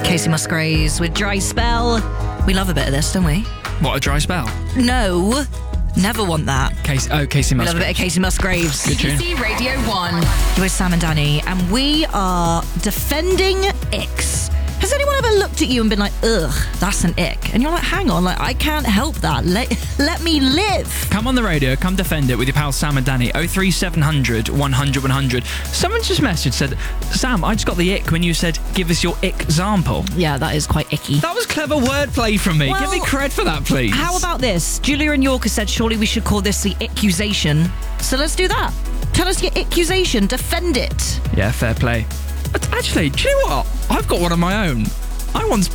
Casey Musgraves with Dry Spell. We love a bit of this, don't we? What, a dry spell? No, never want that. Casey We Musgraves. love a bit of Casey Musgraves. Good tune. BBC Radio 1. You're with Sam and Danny, and we are defending icks. Has anyone ever looked at you and been like, ugh, that's an ick? And you're like, hang on, like I can't help that. Let me live. Come on the radio, come defend it with your pals Sam and Danny. 03700 100 100. Someone just messaged, said, Sam, I just got the ick when you said, give us your ick example. Yeah, that is quite icky. That was clever wordplay from me. Well, Give me cred for that, please. How about this? Julia in York has said, surely we should call this the accusation. So let's do that. Tell us your accusation. Defend it. Yeah, fair play. But actually, do you know what? I've got one of my own. I once